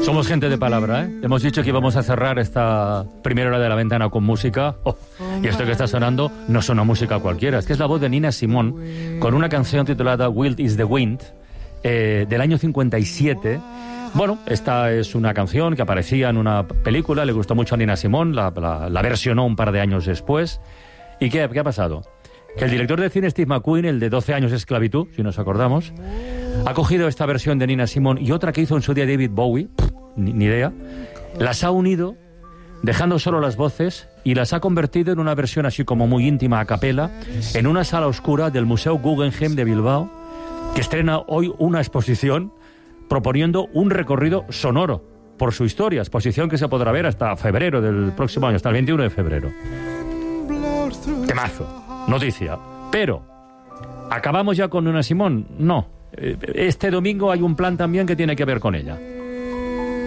Somos gente de palabra, ¿eh? Hemos dicho que íbamos a cerrar esta primera hora de La Ventana con música. Y esto que está sonando no es una música cualquiera. Es que es la voz de Nina Simone con una canción titulada Wild is the Wind, del año 57. Bueno, esta es una canción que aparecía en una película, le gustó mucho a Nina Simone, la versionó un par de años después. ¿Y qué ha pasado? Que el director de cine Steve McQueen, el de 12 años de esclavitud, si nos acordamos, ha cogido esta versión de Nina Simone y otra que hizo en su día David Bowie, ni idea, las ha unido, dejando solo las voces, y las ha convertido en una versión así como muy íntima, a capela, en una sala oscura del Museo Guggenheim de Bilbao, que estrena hoy una exposición proponiendo un recorrido sonoro por su historia, exposición que se podrá ver hasta febrero del próximo año, hasta el 21 de febrero. Temazo, noticia. Pero, ¿acabamos ya con Nina Simone? No. Este domingo hay un plan también que tiene que ver con ella.